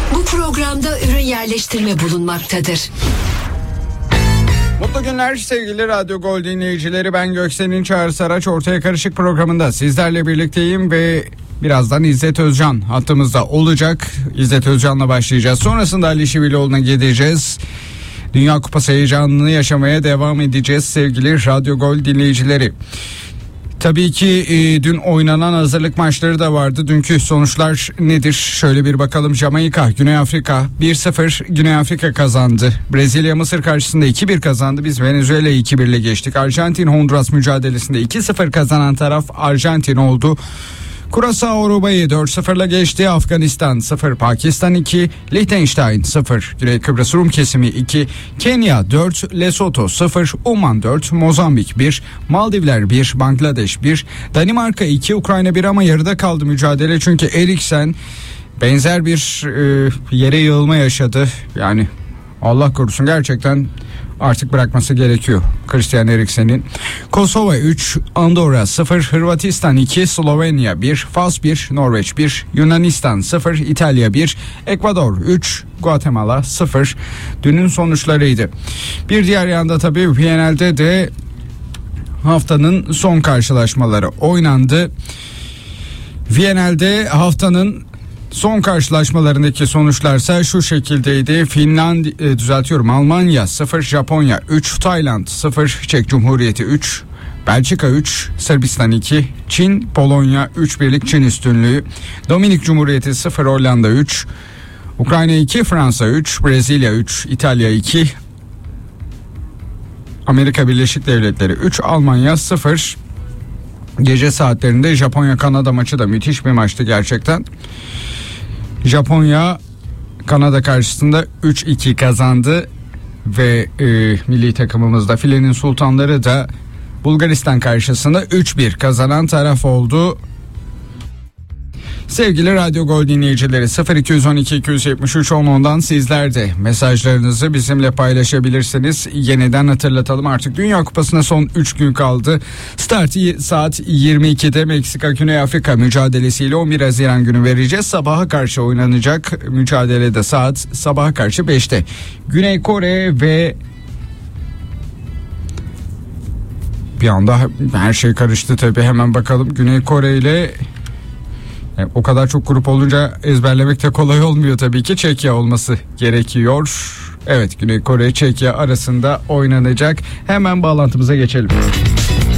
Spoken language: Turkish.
Bu programda ürün yerleştirme bulunmaktadır. Mutlu günler sevgili Radyo Gol dinleyicileri. Ben Göksel'in Çağrı Saraç Ortaya Karışık programında sizlerle birlikteyim ve birazdan İzzet Özcan hattımızda olacak. İzzet Özcan'la başlayacağız. Sonrasında Ali Şivilioğlu'na gideceğiz. Dünya Kupası heyecanını yaşamaya devam edeceğiz sevgili Radyo Gol dinleyicileri. Tabii ki dün oynanan hazırlık maçları da vardı. Dünkü sonuçlar nedir? Şöyle bir bakalım. Jamaika, Güney Afrika 1-0 Güney Afrika kazandı. Brezilya Mısır karşısında 2-1 kazandı. Biz Venezuela'yı 2-1 ile geçtik. Arjantin Honduras mücadelesinde 2-0 kazanan taraf Arjantin oldu. Curaçao Uruguay'ı 4-0'la geçti. Afganistan 0, Pakistan 2, Liechtenstein 0, Güney Kıbrıs Rum kesimi 2, Kenya 4, Lesotho 0, Oman 4, Mozambik 1, Maldivler 1, Bangladeş 1, Danimarka 2, Ukrayna 1 ama yarıda kaldı mücadele çünkü Eriksen benzer bir yere yığılma yaşadı. Yani Allah korusun, gerçekten artık bırakması gerekiyor Christian Eriksen'in. Kosova 3, Andorra 0, Hırvatistan 2, Slovenya 1, Fas 1, Norveç 1, Yunanistan 0, İtalya 1, Ekvador 3, Guatemala 0. Dünün sonuçlarıydı. Bir diğer yanda tabii Viyana'da de haftanın son karşılaşmaları oynandı. Viyana'da haftanın son karşılaşmalarındaki sonuçlarsa şu şekildeydi. Almanya 0, Japonya 3, Tayland 0, Çek Cumhuriyeti 3, Belçika 3, Sırbistan 2, Çin, Polonya 3-1'lik Çin üstünlüğü, Dominik Cumhuriyeti 0, Hollanda 3, Ukrayna 2, Fransa 3, Brezilya 3, İtalya 2, Amerika Birleşik Devletleri 3, Almanya 0. Gece saatlerinde Japonya-Kanada maçı da müthiş bir maçtı gerçekten. Japonya Kanada karşısında 3-2 kazandı ve milli takımımızda filenin sultanları da Bulgaristan karşısında 3-1 kazanan taraf oldu. Sevgili Radyo Gol dinleyicileri, 0212 273 10'dan sizler de mesajlarınızı bizimle paylaşabilirsiniz. Yeniden hatırlatalım, artık Dünya Kupası'na son 3 gün kaldı. Startı saat 22'de Meksika Güney Afrika mücadelesiyle 11 Haziran günü vereceğiz. Sabaha karşı oynanacak mücadelede sabaha karşı 5'te. Güney Kore ve bir anda her şey karıştı tabii, hemen bakalım. Güney Kore ile o kadar çok grup olunca ezberlemek de kolay olmuyor tabii ki. Çekya olması gerekiyor. Evet, Güney Kore Çekya arasında oynanacak. Hemen bağlantımıza geçelim.